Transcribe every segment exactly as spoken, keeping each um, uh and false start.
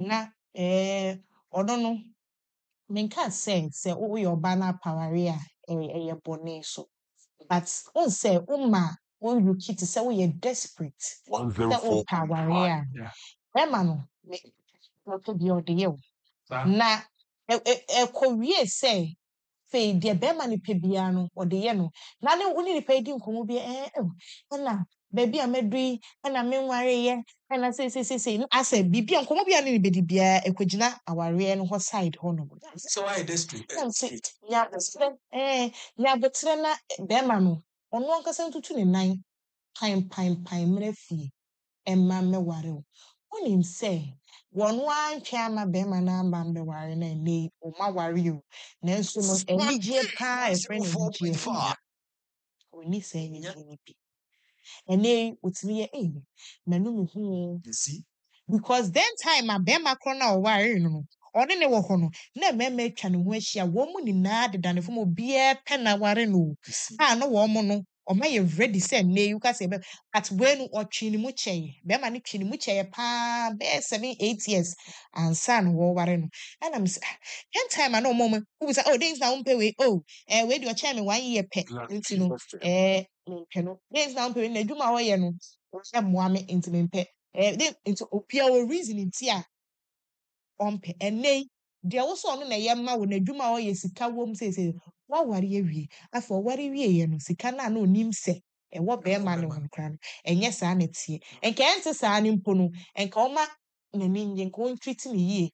na eh ono no menka say say wo yo ba na paware a eh bone so but on say umma on you kit say we desperate say o paware a Yeah. ema no me to bi ode ye na e kowie say fe de be ma ne pebia no ode ye no na ne woni ne pe di nkomo bi eh na baby amedui na me nware ye na say say say asa bibia nkomo bia ne be di bia ekogina aware no ho side ho no So why this street? street ya betre eh ya betre na be ma no ono ankasa ntutu ne nan pan pan pan mra fie emma me ware o onim say wonu antwe ama be ma na amba mbe ware na nei o ma ware o na nso no enije pa e friend enije oni say enije ni bi ene otimi ye eh manu mu hu You see? because then time a be ma kro na o ware no ɔne ne wɔ hɔ no na mɛmɛ atwa ne ho ahyia wɔn mu nyinaa deda ne fam obiara pɛ na ware no a no wɔn mu no ɔma yɛ ready sɛ nne yi ka sɛ ɛbɛ at wei no ɔtwe ne mu kyɛe bɛrima ne twe ne mu kyɛe paa bɛyɛ seven eight years ansa na wɔware no ɛna m sɛ ten time a na ɔmo ɔmo wobu sɛ oh den na wompɛ wei oh ɛɛ wei deɛ ɔkyɛn me one year pɛ nti no ɛɛ mempɛ no den na wompɛ wei na adwuma a wɔyɛ no ɔhyɛ mmoa me nti mempɛ ɛɛ den nti obiara wɔ reason nti a ompe ene dia wo so no na ye ma wo na dwuma wo ye sika wo m se se wa ware awie afa ware wie ye no sika na na onim se e wo be ma ne ho kra no enye saa na tie enka ente saa ne mpo no enka oma na ni nje enka on treat me yie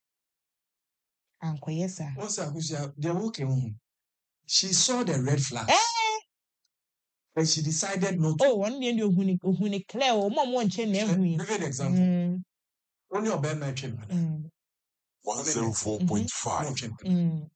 anko ye saa Once Akusia, they woke him. She saw the red flags. eh And she decided not to. oh one dey ohuni ohuni clear o mo mo nche na ehu ye Give an example. mm Only your bed matching. mm one oh four point five. mm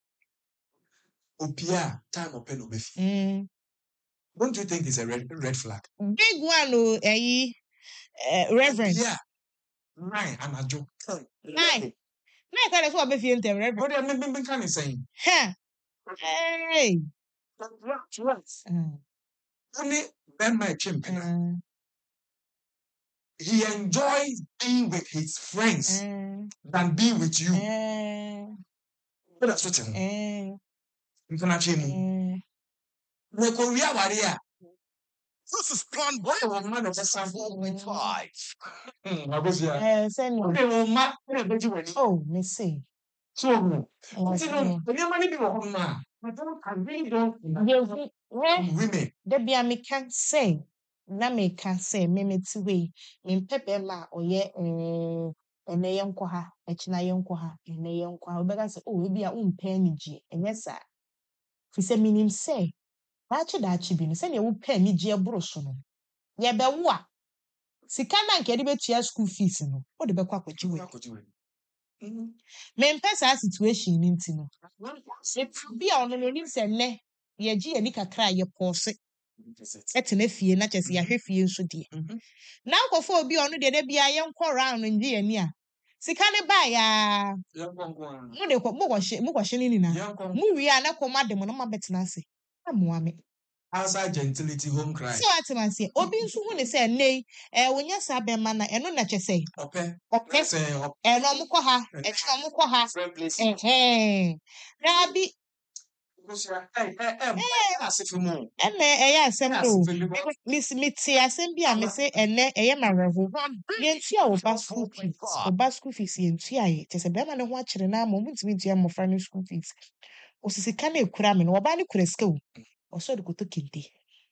Opia, time of pen obefi. mm Don't you think it's a red red flag? big one o eh reverend Yeah. Nine, and a joke. nine na ka dey so be fie ntem reverend What are you kind of saying? ha hey mm Only Ben my chimping. mm He enjoys being with his friends mm than being with you. mm But that's what I'm mm saying. We Korea Waria. This is Plan B four point five. Hmm, I was here. eh send me Okay, well, ma, I bet you ready. oh me see So, you know, oh the money be on ma. I don't, I really don't. you Women. da bia me can say na me can say me me ti we me pepe ma oye eh ene ye nkɔ ha ekina ye nkɔ ha ene ye nkɔ ha obeka say oh ebi a umpɛ ni gye enye sa fi say minim say daachi daachi bi no sɛ ne wo pɛ ni gye boro so no ye be wo a sika na nke de betua school fees no o de bekɔ akɔgye we me mpɛ saa situation ni nti no bi a ɔno no nim sɛ nnɛ yɛgye yɛni kakra a yɛpɔɔse ɛtena fie na kyɛ sɛ yɛahwɛ fie nso deɛ na nkɔfo obi a ɔno deɛ da bia yɛnkɔ round ngye yɛni a sika ne baa ya mo de kɔ mo kɔhye mo kɔhye ne nyinaa mo wie a na kɔm ade mo no ma bɛtena ase amoa me Outside gentility, home cry. so atema se obi nso hu ne sɛ nnɛ eh wonya saa bɛma na ɛno na kyɛ sɛ Okay. ɔpɛ Say, ɛno ɔmo kɔ ha ɛkyɛ ɔmo kɔ ha friend place. ɛhɛn na bi Hey, hey, hey, as if you know. ɛnɛ ɛyɛ asɛm Yes, no very well. miss mete asɛm bi a me se ɛnɛ ɛyɛ mawerɛho yɛntua wo ba school fees wo ba school fees yɛntua yɛ kyɛ sɛ bɛrima ne ho akyere no ama ɔmontumi ntua mmɔfra no school fees osisika no ekura me no wɔba ne kura sika o ɔsɛ ɔde kɔtɔ kente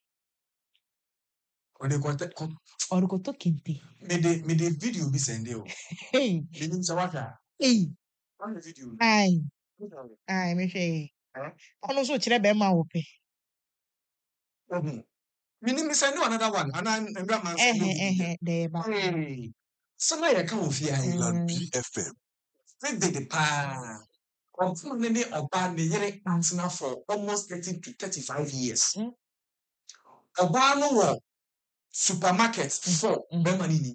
When they got ɔde kɔtɔ kente me the me the video be send you. hey Me nim sawaka. hey On the video. ai ai mehwɛ ɔno nso kyerɛ bɛrima a wɔpɛ Mhm. Me nim send you another one. And I'm grandma send ɛhɛ you. ɛhɛ dɛɛ ba Hey. Somebody that come of here. Plan B F M. They did the pa. Unfortunately, about the year answer for almost thirty to thirty-five years. Mm. Ọbaa no wɔ supermarket four Mm. bɛrima no ni.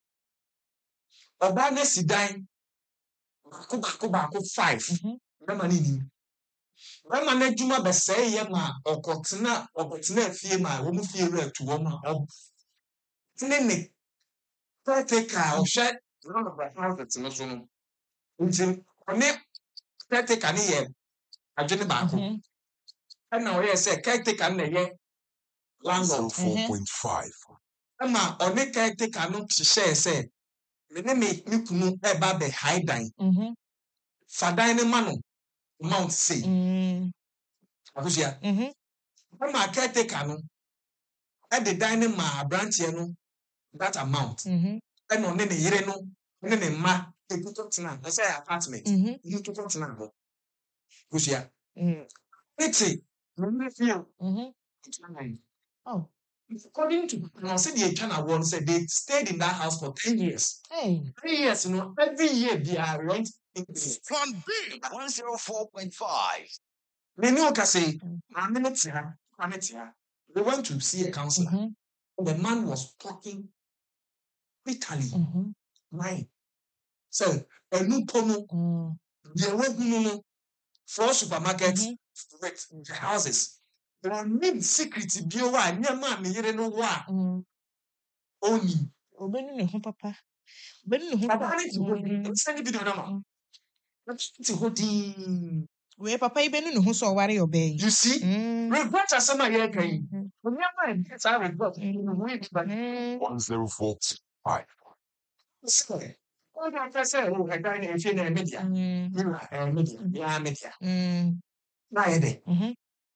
Ọbaa no si dan baako baako baako five Mhm. bɛrima no ni. Bɛrima no adwuma bɛsɛe yɛ ma ɔkɔtena ɔkɔtena fie ma wɔn fie wura tu wɔn a ɔtene ne caretaker a ɔhwɛ one of the houses no so no. Nti ɔne caretaker ne yɛ adwene baako. Mhm. Ɛna ɔyɛ sɛ caretaker no na ɛyɛ landlord. Four point five. Ɛma ɔne caretaker no hyehyɛɛ sɛ me ne me me kunu ɛba abɛhae dan. Mhm. Fa dan no ma no amount sei. Mm. Abusua. Mhm. Ɛma caretaker no ɛde dan no ma aberanteɛ no that amount. Mhm. Ɛna ɔne ne yere no ne ne mma ekutɔ tena ɛsɛ apartment. Mhm. Ɛmu tutɔ tena hɔ. Abusua. Mm. Eti me ne feel. Mhm. Oh. According to now, say the China one said they stayed in that house for ten years. Hey. Three years, you know, every year they are rent increase. Plan B. one oh four point five. They know can say, Mm. "I'm in it here, I'm in it here." They went to see a counselor. Mhm. The man was talking bitterly. Mhm. Right. So, a new pono, Mm. they went no for supermarkets Mhm. with the houses. There are main secret bio wa near man yere no wa Mm. only. Obenu ne ho papa. Obenu ne ho Papa papa. ni ti go bi. Send video na ma. Ti go di. We papa ibenu ne ho so ɔware ɔbɛn. You see? Mm. Regret asɛm a yɛreka yi. Mhm. Onyama ɛdi saa regret. Mm. Mm. one oh four point five. Sɛ, ɔna aka sɛ, o, ɛdan na ɛfie na ɛyɛ media. Mm. Mewura, ɛyɛ media. Yɛa media. Mm. Na ayɛ dɛ. Mhm.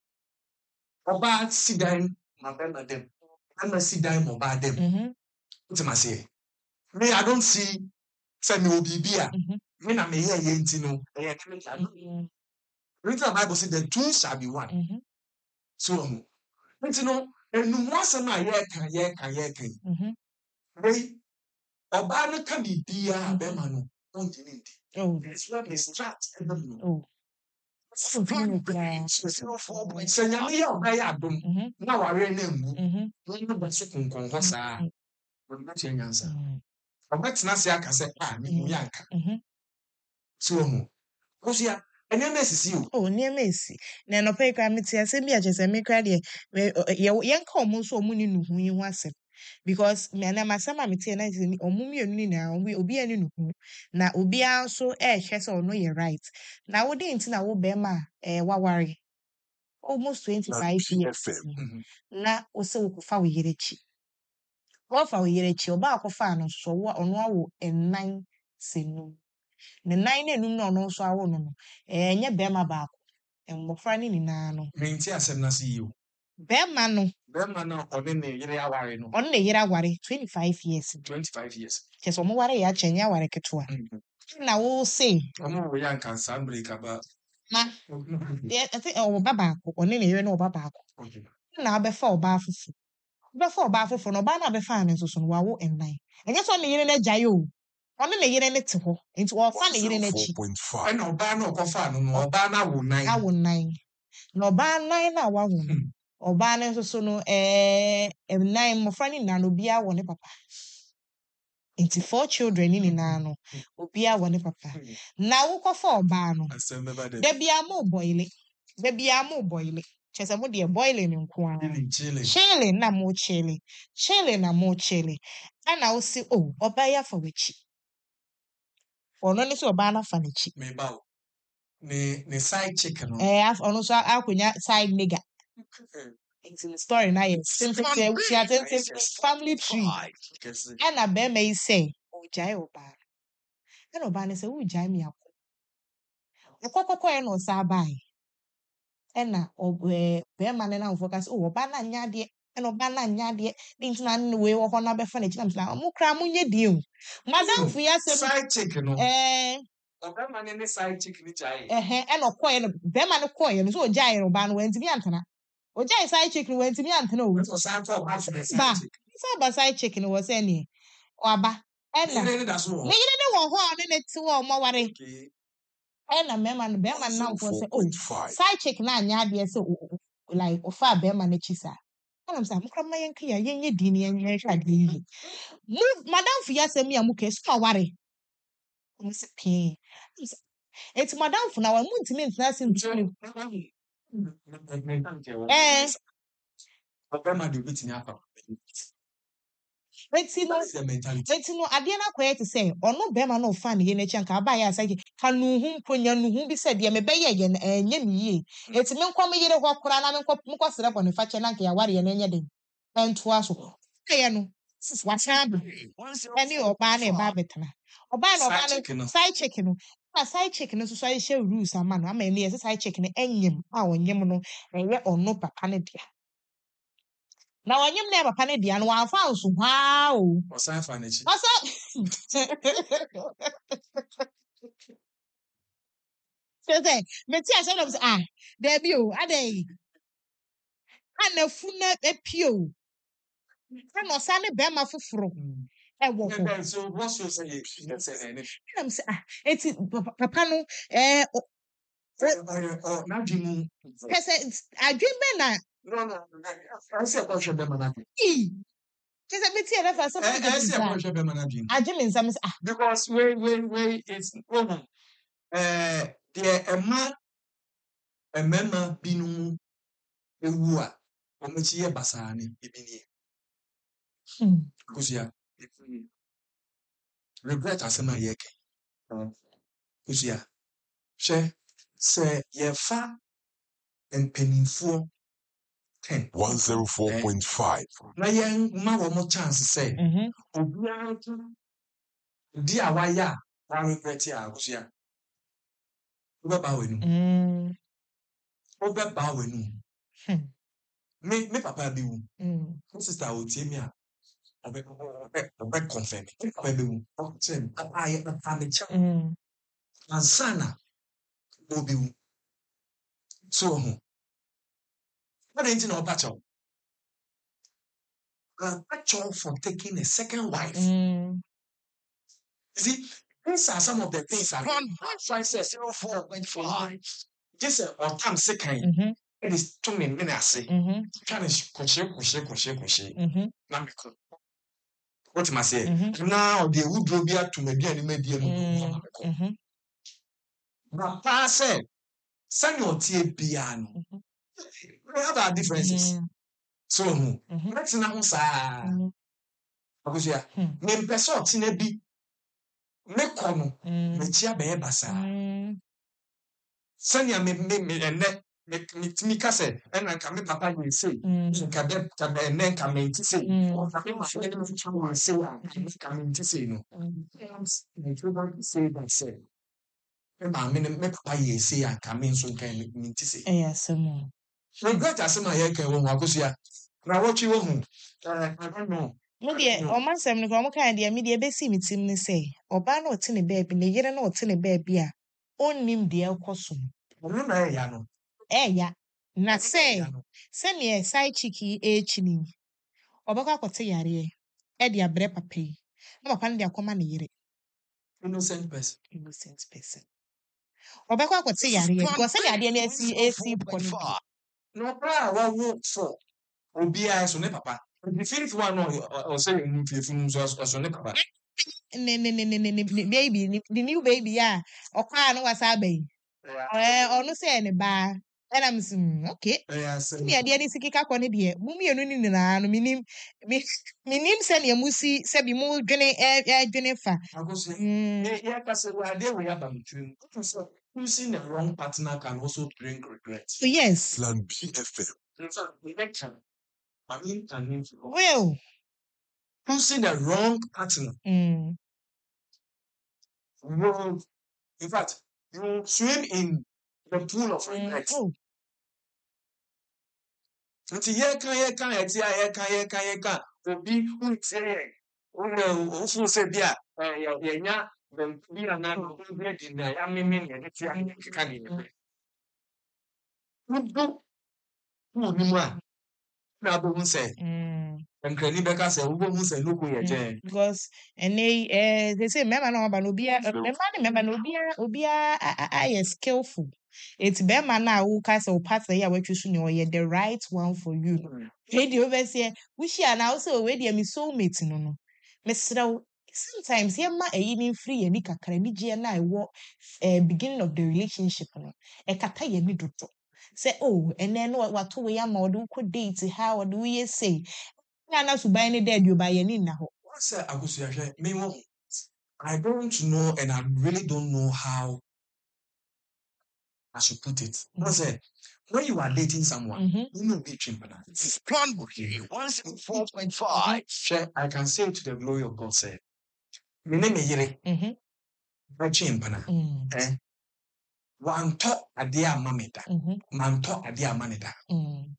Ɔbaa si dan ma bɛrima dɛm. Bɛrima si dan ma ɔbaa dɛm. Mhm. Wotim aseɛ? Me, I don't see sɛ mewɔ biribi a Mhm. me na meyɛ yɛ nti no, ɛyɛ me media. Mhm. Read the Bible say the two shall be one. Mhm. So, ɔmo. Nti no, enum asɛm a yɛreka yɛreka yɛreka yi. Mhm. Wei, ɔbaa no ka biribiara a bɛrima no ɔngye ne nti. Oh. That's why they start ɛbɛm no. Oh. Plan B. Mhm. one oh four point Sɛ nyame five. yɛ ɔbaa yɛ adom Mhm. na ware no ammu Mhm. na ɔno ba so konkɔn hɔ saa a, ɔbɛtua nyansa. Mhm. Ɔbɛtena ase aka sɛ, "Ah, menim yɛ anka." Mhm. So ɔho. Kosua, ɛnneɛma asisi o. Oh, nneɛma esi. Na nɔpɛ yi koraa mete asɛm bi a kyerɛ sɛ me koraa deɛ me- ɔ- ɛ- yɛwɔ- yɛnka ɔmo nso a ɔmo ne nuhu yi ho asɛm. Because me anam asɛm a metee na kyerɛ sɛ ni- ɔmo mmienu nyinaa ɔmo obiara ne nuhu na obiara nso ɛɛhwɛ sɛ ɔno yɛ right. Na wode nti na wo bɛrima a ɛɛ waware almost twenty-five years P F M. Mhm. na wo sɛ wokɔfa wo yere akyi. Wɔfa wo yere akyi, ɔbaa kɔfaa no nso ɔwɔ ɔno awo nnan sɛ num. Ne nan no enum na ɔno nso awo no no, ɛɛ ɛnyɛ bɛrima baako. Mmɔfra no nyinaa no, Menti asɛm no ase yie o. bɛrima no, Bɛrima no a ɔne ne yere aware no, ɔno na yere aware twenty-five years. twenty-five years. Kyerɛ sɛ ɔmo ware yɛ akyɛ nyɛ aware ketewa. Mhm. Na wo se, Ɔmo wɔ yɛ anka saa mmerɛ yi kaba. na deɛ ɛte ɔwɔ ba baako, ɔne ne yere no ɔba baako. Okay. Na abɛfa ɔbaa foforɔ. Wobɛfa ɔbaa foforɔ no, ɔbaa no a abɛfaa no nso so no, wawo nnan. Ɛnyɛ sɛ ɔne ne yere no agyae o. Ɔne ne yere no te hɔ. Nti wɔfa ne yere no akyi. one oh four point five. Ɛna ɔbaa no a ɔkɔfaa no no, ɔbaa no awo nan. Awo nnan. Na ɔbaa nnan no a wawo no, Hmm. ɔbaa no nso so no, ɛɛ nnan mmɔfra no nyinaa no, obiara wɔ ne papa. Nti four children no nyinaa no, obiara wɔ ne papa. Hmm. Na wokɔfa ɔbaa no, Asɛm bɛba dɛ. da biara mo bɔile. Da biara mo bɔile. Kyerɛ sɛ mo deɛ bɔile no nko ara. Chilling, chilling. Chile na mo chile. Chile na mo chile. Ɛna wo se, oh, ɔbaa yi afa w'akyi. Ɔno ne sɛ ɔbaa no afa n'akyi. Meba o. Ne ne side chick no. Ɛɛ af- ɔno nso akɔnya side nigga. Nti ne story no ayɛ tenten Plan B. abusua tenten family tree. Kɛse. Ɛna bɛrima yi sɛ, ɔgyae ɔbaa no. Ɛna ɔbaa no sɛ, wogyae me akɔ. Ɔkɔ kɔkɔɛ na ɔsan baeɛ. Ɛna ɔb- ɛɛ, bɛrima no namfoɔ ka sɛ, oh, ɔbaa no anyɛ adeɛ. Ɛna ɔbaa no anyɛ adeɛ. Ne nti na ne wei wɔ hɔ na abɛfa n'akyi. Na mesɛ, "Ah, mo koraa monyɛ die o." Madamfo yi asɛm Side chick no. ɛɛ Ɔbɛma ne ne side chick ni gyae. ɛhɛ ɛna ɔkɔɛ no bɛrima no kɔɛ no so ɔgyae no ɔbaa no wantumi antena. Ɔgyae side chick no wantumi antena o. Ɛsɛ ɔsan kɔ ɔbaa fɛ ne Ba. side chick. Sɛ ɔba side chick no wɔ sɛ neɛ ɔaba. Ne Ɛna yere ne da so wɔ hɔ. ne yere no wɔ hɔ a ɔne ne te hɔ a ɔmo aware. Okay. Ɛna mmarima no bɛrima no namfoɔ sɛ, oh, one oh four point five. side chick no anyɛ adeɛ sɛ o- o- o- like ɔfaa bɛrima no akyi saa. Ɛna mesɛ, mo koraa ma yɛnka yi a yɛnyɛ dii ne yɛnyɛ hwɛ adeɛ yie. Mo madamfo yi asɛm yi a moka yi, sɛ ɔware. Ɔmo sɛ pii. Ɛna mesɛ, enti madamfo no aware montumi ntena ase ntumi. Ɛɛ. Ɔbɛma de obetumi afa. Enti no, That's the mentality. enti no, ade na kweye to say, ono bema no fa ne ye na chan ka aba ya say ka no hu mponya no hu bi say de me beye ye na enye me yie. Enti me nkwa me yere ho kora na me nkwa me nkwa sere bɔ ne fa che na nka ya ware ye na enye den. Entu aso. Ye no, wasan ba. Eni oba na eba betena. Oba na oba Side no chicken no. side chick no. Na side chick no so so ye rules ama no ama eni ye side chick no enyem a onyem no enye ono papa ne dia. Na onyem na papa ne dia no wanfa nso hwa o. Osan fa n'echi. Asa so say me ti ase no say ah there be o adai anafu na epio na osa ne be ma foforo e wo Yeah, ho then, so what's your say? Yes, and it. na me say ah eti papa papa no eh Oh, now Jimmy. pese adwen be na No, no, I say a question them and i pese me ti e refa so I me say a dey question them and adwen me nsam say ah because wait, wait, wait, it's oh, uh, the Emma, a member binu ewu a omechi ye basani ebini hmm because ya regret asema yeke because ya she se ye fa mpanimfoɔ ten one oh four point five. na yɛn ma wɔn chance sɛ mhm obiara di a wayɛ a waregret a because ya wobɛba w'anum mm wobɛba w'anum hmm me me papa bi wu mm me sister a otie mi a ɔbɛ ɔbɛ ɔbɛ confirm me papa bi wu ɔkyerɛ me papa ayɛ papa me kyɛw mm ansa na obi wu so ɔho what did you know about you? About for taking a second wife. mm You see, these are some of the things that One five says zero four point five. Just a or time second. mhm It is two minutes. mhm Trying to crochet, crochet, crochet, crochet. mhm Now, what am I say? mhm Now, the wood will be to maybe any media. mhm But I said, send your tea piano. We have our differences. mhm So, mhm let's now say, mhm because yeah, hmm me person tina bi me kono mm me chia be basa. mm Sanya me me me ene me me timi ka se ena nka me papa ye say mm nka de ka be ene nka me nti say mm o ka me ma ye me twa wa say a nka me nti say no. mm Me try to say that say me ma me me papa ye say a nka me nso nka me nti say. eh asemo Regret asema ye ka wo ho akosia. Na watchi wo hu. Eh I don't know. me de o man sem no ko mo kan de me de besi mi tim ne say oba na ote ne baabi ne yere na ote ne baabi a onnim de ekoso Ono na ya no. eh ya na Ya say no. se ne side chiki e chini obakọ akote yare e de abre papa yi na papa no de akoma ne yere Innocent person. innocent person obakọ akote yare because se de ade na esi esi ko no bi No pra wa wo for obiara so ne papa. The fifth one no o say mu fiefu so so ne papa. ne ne ne ne ne ne baby ne the new baby a ọkwa no wasa abai eh onu se ne ba and I'm saying okay Eh say ni ade ni sikika ko ne de mu mienu ni nyinaa no minim minim se ne musi se bi mu dwene eh eh dwene fa agosi. mm Eh yeah ka say we ade we abam trim. So choosing the wrong partner can also bring regret. so yes Plan B F M. In fact, election. I mean, I mean, well choosing the wrong partner mm will, in fact, you will swim in the pool of mm regret. oh Nti yɛka yɛka yɛte a yɛka yɛka yɛka obi ntie yɛn wona wofo sɛ bi a eh, yɛ- yɛnya bɛmpo bi anaa bɛmpo bi adi na yɛameme ne yɛde te a yɛkeka ne yɛbrɛ wodo wonim a na abɛhu sɛ mm nkrani bɛka sɛ wobɛhu sɛ noko yɛ gyɛn because and they eh they say remember no ba no bia remember remember no bia obia I skillful it's bema na wo ka say o partner ya watwe so ne oyɛ the right one for you we dey over say we share na say we dey me soulmate no no mesrɛ sometimes ye ma eyi ni free ye ni kakra ni gie na ɛwɔ eh beginning of the relationship no e kata ye ni dodo say oh ene no wato we ama ɔde wo kɔ date ha ɔde wo yɛ say na na suban ne da aduoba ye ni na hɔ Sir Agusia, me wo. I don't know, and I really don't know how I should put it. Mhm. Because uh, when you are dating someone, Mhm. you know be chimpana. This is Plan B one oh four point five. Share, I can say to the glory of God, say, me name is Yere, Mhm. by chimpana. Mm. Eh? One talk a dear mamita, Mhm. man talk a dear manida. Mm.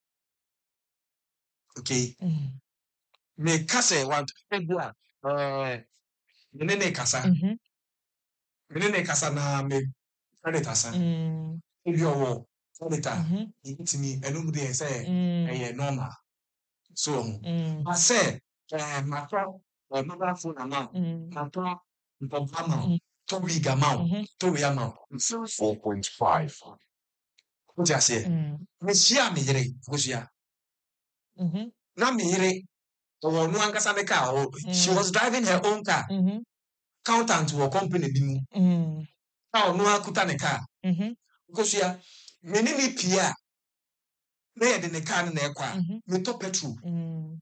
Okay? Mm. Me kase want to uh, me nene kasa, Mhm. me nene kasa na me predator sa. Mm. If you are predator, Mhm. it me, and nobody say, Mm. eh, normal. So, Mm. I say, eh, my phone, eh, mobile phone amount, Mm. my phone, the amount, Mm. to big amount, Mhm. to big amount. four point five. What I say, Mm. Miss Yam, who's ya? Mhm. Not me, or no one can car, or she Mm. was driving her own car, Mhm. countant to a company, bimu. Mm. Now, no one could a car, Mhm. because ya, many me Pia, there in the car in their car, Mhm. me top petrol. Mm.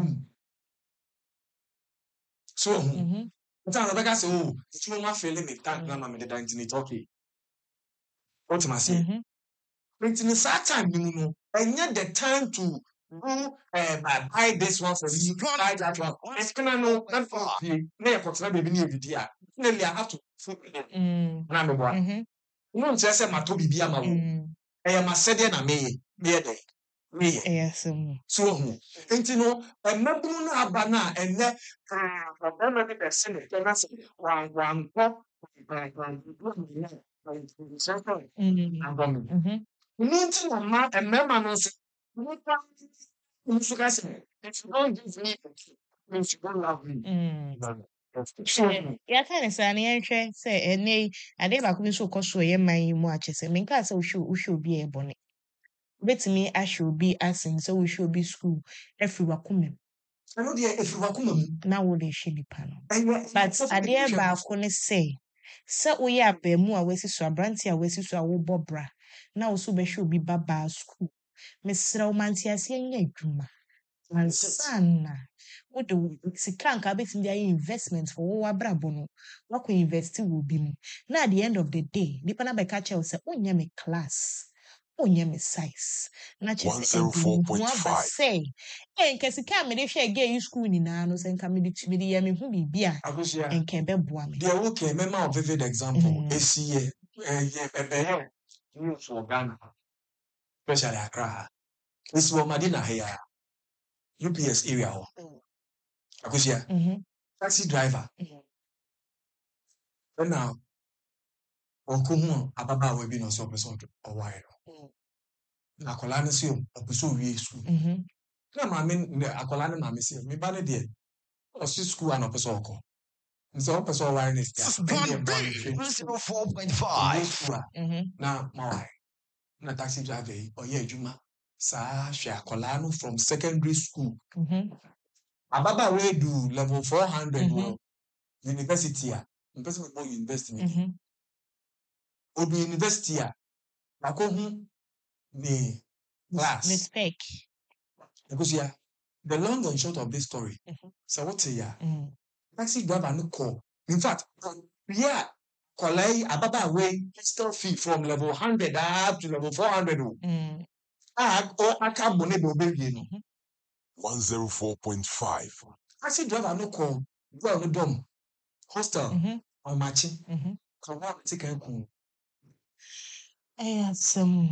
So, Mhm. Ntana bɛka sɛ o tumi ma fele me tank na Mm. ma mede da nti ne okay. What am I saying? Mhm. Nti ne saa time no mu no ɛnyɛ the time to do uh, buy this one for me, buy that one. Ɛkena no na mfa fie na yɛkɔtena baabi ne yɛdidi a finally I have to food Mm. na meboa. Mhm. No nkyerɛ sɛ matɔ biribi ama wo. Mm. Ɛyɛ m'asɛdeɛ na meyɛ. Meyɛ dɛ? Meyɛ. Yes. Mm. So hu nti no mmabunu no aba no a ɛnɛ ɔbɛma ne bɛse ne nkyɛn na sɛ wan- wankɔ Mm. ankɔ me. Mhm. Ɛno nti na mma mmarima no nso nnipa nso ka sɛ if you don't give me means you don't love me. Mm. So hu yɛaka ne saa na yɛnhwɛ sɛ ɛnɛ yi adeɛ baako bi nso kɔ so ɛyɛ man yi mu akyɛ sɛ menkaa sɛ wohwɛ wohwɛ obi a ɛyɛ bɔne wobɛtumi ahyɛ obi asen sɛ wohwɛ obi school afiri wakoma mu ɛno deɛ ɛfiri wakoma mu na wode hyɛ nipa no ɛyɛ but ɛsɛ sɛ adeɛ ɛhwɛ baako ne sɛ sɛ woyɛ abaamu a wasi so aberante a wasi so a wobɔ bra na wo so wobɛhwɛ obi babaa school mesrɛ wo mante aseɛ nyɛ adwuma ansa na wode wo sika nka wobɛtumi de ayɛ investment for wo w'abrabɔ no woakɔ invest wɔ bi mu na at the end of the day nipa no abɛka kyerɛ wo sɛ wonyɛ me class wonyɛ me size na kyerɛ sɛ ɛde wo ho aba sɛ "Eh, nka sika a mede hwɛ gay yi school nyinaa no sɛ nka mede mede yɛ me ho biribi a abusua nka ɛbɛboa me." deɛ wokɛ mɛma wo vivid example Mm. ɛsi yɛ ɛyɛ ɛbɛyɛ youth wɔ Ghana especially Accra ha ɛsi wɔ Madina ha yi a U P S area hɔ abusua Mhm, taxi driver mhm, ɛna ɔnkɔhu ababaawa bi na ɔsɛ ɔpɛ sɛ ɔdɔ- ɔware no mm, na akwadaa no sɛ ɔpɛ sɛ ɔwie school mhm, na maame ne akwadaa no maame sɛ me ba no deɛ ɔsi school a na ɔpɛ sɛ ɔkɔ nsɛ ɔpɛ sɛ ɔware no This is deɛ Plan ɛdeɛ B boa no hwɛ one oh four point ɔwie five. school a mhm, na maware na taxi driver yi ɔyɛ adwuma saa hwɛ akwadaa no from secondary school mhm, ababaawa edu level four hundred wɔ mhm, university a mpɛ sɛ mebɔ university no din mhm, odu university a wakɔhu ne class respect. abusua the long and short of this story Mhm, sɛ wote yi a mm, taxi driver no kɔ in fact wie a akwadaa yi ababaawa yi still fee from level hundred up to level four hundred o mm, a ɔ aka bɔ ne deɛ ɔbɛwie no mhm. one oh four point five. taxi driver no kɔ girl no dɔm hostel Mhm, ɔmakye mhm. kawa te kan kun Ɛyɛ asɛm.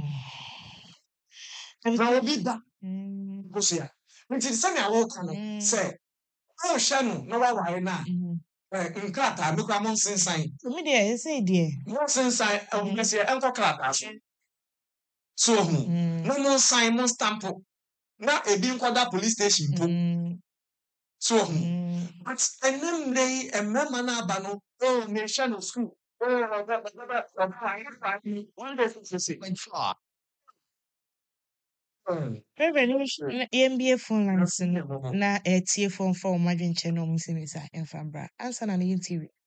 na obi da Mm, abusua nti sɛnea wɔka no mm, sɛ ɔrehwɛ no na waware no a mhm. eh, nkrataa me kora mo nsensan Me deɛ ɛsɛ deɛ. mo nsensan ɛwɔ sɛ ɛnkɔ krataa so so ohu Mm, na mo nsan mo stampo na ebi nkɔda police station mpo mm, so ohu mm. but ɛnɛ mmerɛ yi mmarima no aba no oh mehwɛ no school oh ɔbɛ ɔbɛ ɔbɛ ayɛ fa yi one day six six Point five. Reverend, na- yɛmbie phone lines no na ɛtie phone fa wɔn adwenkyerɛ na wɔn nsɛm sa mfa mbra ansa na ne yɛntie wie.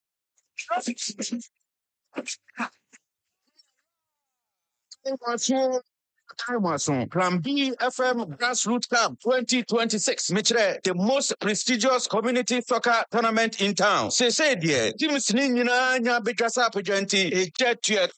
time was on Plan B F M Grassroots Camp twenty twenty-six. Mitre, the most prestigious community soccer tournament in town. Say, say, dear, Teams Nina, Bigasa Pagenti, a jet yet.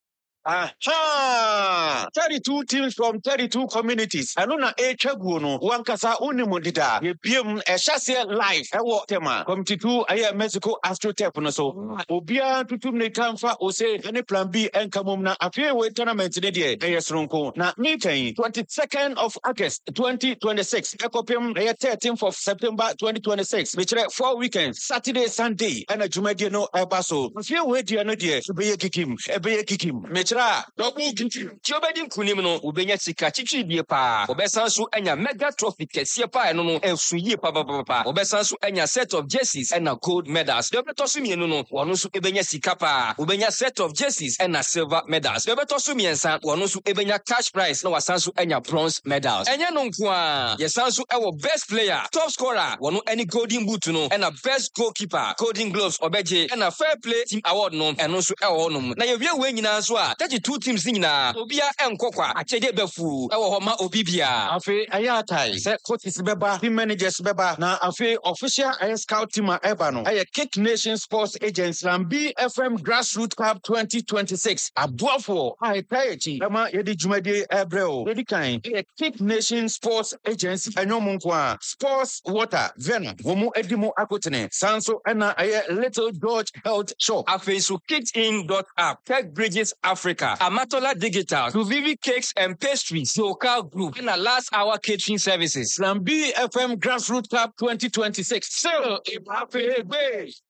Aha! thirty-two teams from thirty-two communities. I know na e chegu no wankasa unimodida. Ye biem e shase live e wo tema. Committee two aye Mexico Astrotep no so. Obia tutum ne kamfa o say any Plan B enkamum na afie we tournament ne de e yesronko. Na meeting twenty-second of August twenty twenty-six. Ekopim e thirteenth of September twenty twenty-six. Which four weekends, Saturday, Sunday, and a Jumadi no ebaso. Afie we de no de be ye kikim, e be ye kikim. Double Jobedi Kunimno, Ubenya Sika Chichi Diepa, Obesansu and your mega trophy Kesiapa and no Elsuyi Papa Papa, Obesansu and your set of jerseys and a gold medals. Dobetosumi no, Wanusu Ebenya Sikapa, Ubenya set of jerseys and a silver medals. Dobetosumi and San, Wanusu Ebenya cash prize, no Wasansu and your bronze medals. And Yanunkwa, Yesansu our best player, top scorer, Wanu any golden boot no, and a best goalkeeper, golden gloves, Obeje, and a fair play team award no, and also our no. Now you're winning as well. Two teams nina obia enkokwa achede befu ewo homa obibia afi ayatai se coaches beba team managers beba na afi official air scout team eba no aye Kick Nation Sports Agents Plan B F M Grassroots Cup twenty twenty-six abuafo ai tayechi ema yedi jumade ebreo yedi kan aye Kick Nation Sports Agents enyomunkwa Sports Water Venom womu edimo akotene sanso ena aye Little George Health Shop afi so kicked in dot app Tech Bridges Africa Amatola Digital, Vivi Cakes and Pastries, Local Group, and a last hour catering services. Plan B F M Grassroots Cup twenty twenty-six. So, if happy